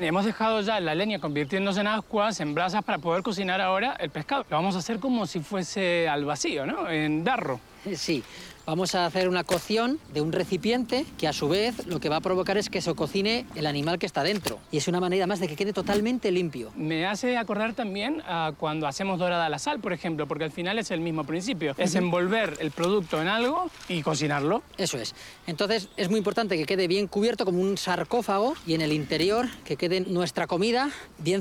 Hemos dejado ya la leña convirtiéndose en ascuas, en brasas, para poder cocinar ahora el pescado. Lo vamos a hacer como si fuese al vacío, ¿no? En darro. Sí, vamos a hacer una cocción de un recipiente que a su vez lo que va a provocar es que se cocine el animal que está dentro. Y es una manera más de que quede totalmente limpio. Me hace acordar también a cuando hacemos dorada la sal, por ejemplo, porque al final es el mismo principio. Es envolver el producto en algo y cocinarlo. Eso es. Entonces es muy importante que quede bien cubierto como un sarcófago y en el interior que quede nuestra comida bien